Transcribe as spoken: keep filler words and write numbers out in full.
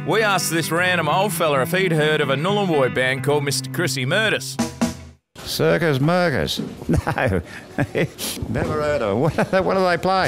We asked this random old fella if he'd heard of a Nullarbor band called Mister Chrissy Murders. Circus Murkers? No. Never heard of them. What, what do they play?